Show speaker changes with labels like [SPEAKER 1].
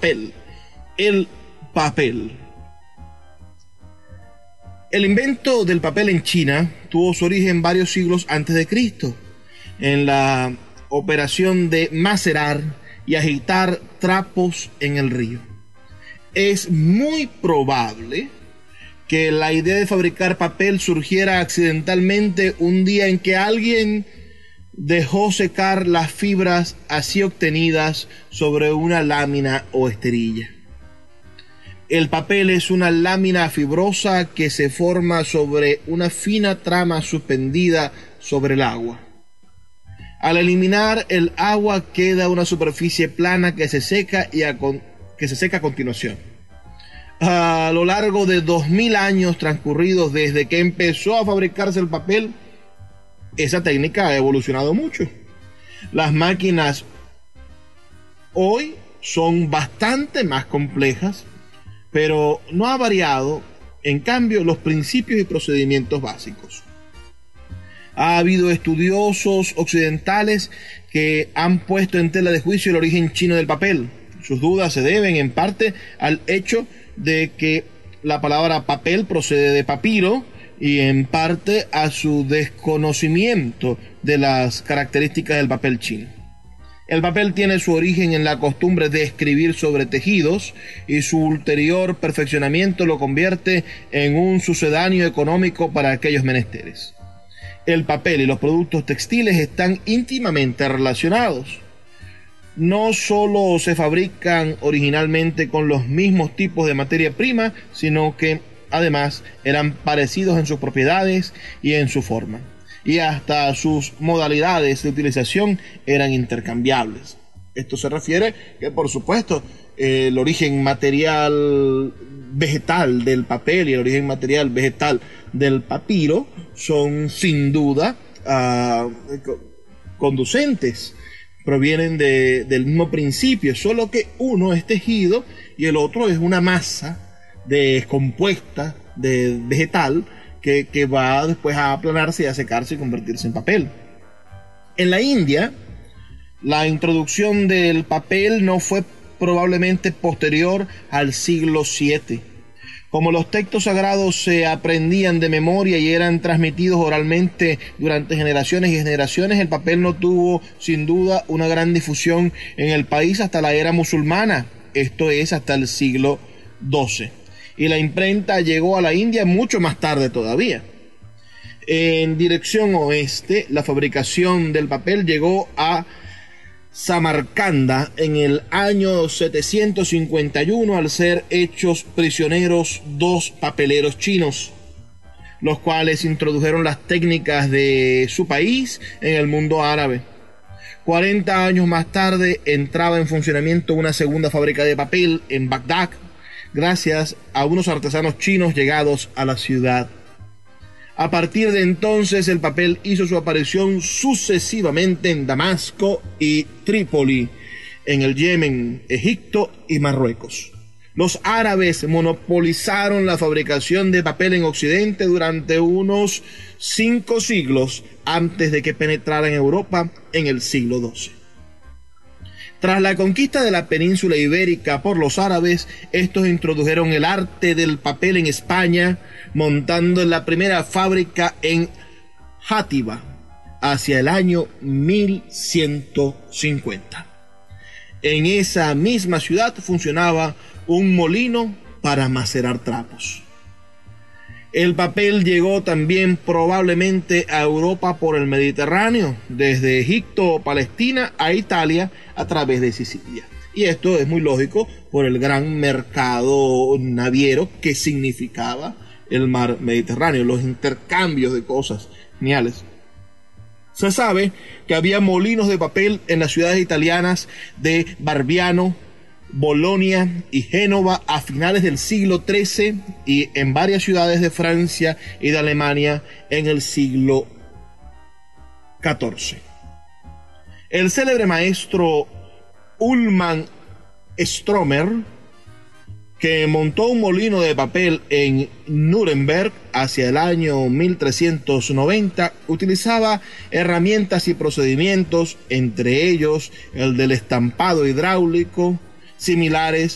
[SPEAKER 1] papel. El papel. El invento del papel en China tuvo su origen varios siglos antes de Cristo, en la operación de macerar y agitar trapos en el río. Es muy probable que la idea de fabricar papel surgiera accidentalmente un día en que alguien dejó secar las fibras así obtenidas sobre una lámina o esterilla. El papel es una lámina fibrosa que se forma sobre una fina trama suspendida sobre el agua. Al eliminar el agua queda una superficie plana que se seca a continuación. A lo largo de 2000 años transcurridos desde que empezó a fabricarse el papel, esa técnica ha evolucionado mucho. Las máquinas hoy son bastante más complejas, pero no ha variado, en cambio, los principios y procedimientos básicos. Ha habido estudiosos occidentales que han puesto en tela de juicio el origen chino del papel. Sus dudas se deben en parte al hecho de que la palabra papel procede de papiro y en parte a su desconocimiento de las características del papel chino. El papel tiene su origen en la costumbre de escribir sobre tejidos y su ulterior perfeccionamiento lo convierte en un sucedáneo económico para aquellos menesteres. El papel y los productos textiles están íntimamente relacionados. No solo se fabrican originalmente con los mismos tipos de materia prima, sino que además eran parecidos en sus propiedades y en su forma, y hasta sus modalidades de utilización eran intercambiables. Esto se refiere que, por supuesto, el origen material vegetal del papel y el origen material vegetal del papiro son sin duda conducentes, provienen del mismo principio, solo que uno es tejido y el otro es una masa descompuesta de vegetal que va después a aplanarse y a secarse y convertirse en papel. En la India, la introducción del papel no fue probablemente posterior al siglo VII. Como los textos sagrados se aprendían de memoria y eran transmitidos oralmente durante generaciones y generaciones, el papel no tuvo sin duda una gran difusión en el país hasta la era musulmana, esto es hasta el siglo XII. Y la imprenta llegó a la India mucho más tarde todavía. En dirección oeste, la fabricación del papel llegó a Samarcanda en el año 751 al ser hechos prisioneros 2 papeleros chinos, los cuales introdujeron las técnicas de su país en el mundo árabe. 40 años más tarde entraba en funcionamiento una segunda fábrica de papel en Bagdad, gracias a unos artesanos chinos llegados a la ciudad. A partir de entonces el papel hizo su aparición sucesivamente en Damasco y Trípoli, en el Yemen, Egipto y Marruecos. Los árabes monopolizaron la fabricación de papel en Occidente durante unos 5 siglos antes de que penetrara en Europa en el siglo XII. Tras la conquista de la península ibérica por los árabes, estos introdujeron el arte del papel en España, montando la primera fábrica en Játiva hacia el año 1150. En esa misma ciudad funcionaba un molino para macerar trapos. El papel llegó también probablemente a Europa por el Mediterráneo, desde Egipto o Palestina a Italia a través de Sicilia. Y esto es muy lógico por el gran mercado naviero que significaba el mar Mediterráneo, los intercambios de cosas geniales. Se sabe que había molinos de papel en las ciudades italianas de Barbiano, Bolonia y Génova a finales del siglo XIII y en varias ciudades de Francia y de Alemania en el siglo XIV. El célebre maestro Ullmann Stromer, que montó un molino de papel en Nuremberg hacia el año 1390, utilizaba herramientas y procedimientos, entre ellos el del estampado hidráulico, similares